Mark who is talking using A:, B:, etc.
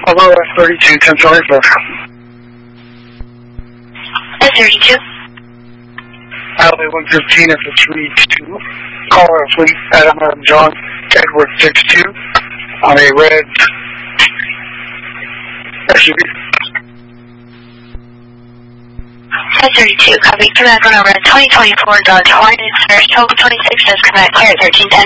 A: Hello, S32, 1024.
B: S32.
A: Alley 115 at the 32. Caller, please. Adam John Edward 62 on a red SUV.
B: S32, copy. Come back on a red 2024 Dodge Hornet, Express 1226, just come back clear at 1310.